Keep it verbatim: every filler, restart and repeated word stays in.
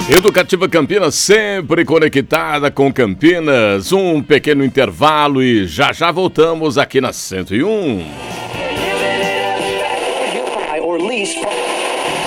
Educativa Campinas, sempre conectada com Campinas. Um pequeno intervalo e já já voltamos aqui na cento e um.